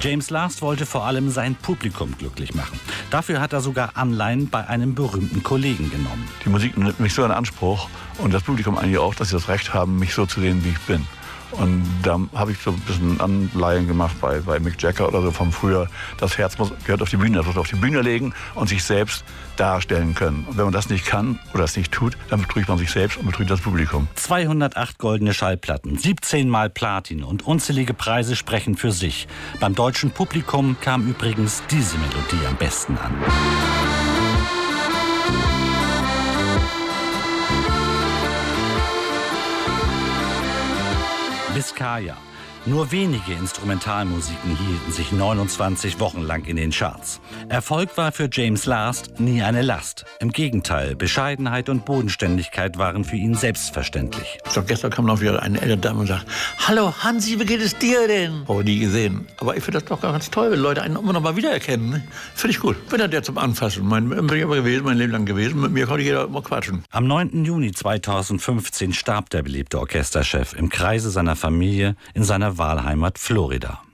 James Last wollte vor allem sein Publikum glücklich machen. Dafür hat er sogar Anleihen bei einem berühmten Kollegen genommen. Die Musik nimmt mich so in Anspruch und das Publikum eigentlich auch, dass sie das Recht haben, mich so zu sehen, wie ich bin. Und da habe ich so ein bisschen Anleihen gemacht bei Mick Jagger oder so vom früher. Das Herz gehört auf die Bühne, das muss auf die Bühne legen und sich selbst darstellen können. Und wenn man das nicht kann oder es nicht tut, dann betrügt man sich selbst und betrügt das Publikum. 208 goldene Schallplatten, 17 Mal Platin und unzählige Preise sprechen für sich. Beim deutschen Publikum kam übrigens diese Melodie am besten an. Biskaya. Nur wenige Instrumentalmusiken hielten sich 29 Wochen lang in den Charts. Erfolg war für James Last nie eine Last. Im Gegenteil, Bescheidenheit und Bodenständigkeit waren für ihn selbstverständlich. So, gestern kam noch wieder eine ältere Dame und sagt: Hallo Hansi, wie geht es dir denn? Habe ich nie gesehen. Aber ich finde das doch ganz toll, wenn Leute einen immer noch mal wiedererkennen. Ne? Finde ich gut. Bin er der zum Anfassen. Bin ich aber gewesen, mein Leben lang gewesen. Mit mir konnte jeder immer quatschen. Am 9. Juni 2015 starb der beliebte Orchesterchef im Kreise seiner Familie in seiner Wahlheimat Florida.